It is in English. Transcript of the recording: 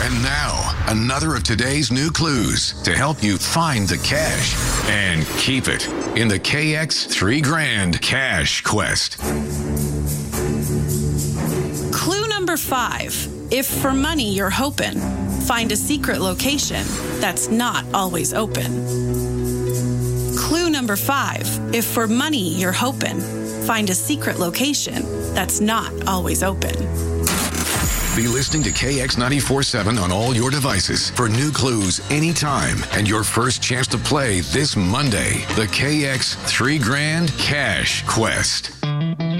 And now, another of today's new clues to help you find the cash and keep it in the KX 3 Grand Cash Quest. Clue number 5. If for money you're hoping, find a secret location that's not always open. Clue number 5. If for money you're hoping, find a secret location that's not always open. Be listening to KX 94.7 on all your devices for new clues anytime and your first chance to play this Monday, the KX 3 Grand Cash Quest.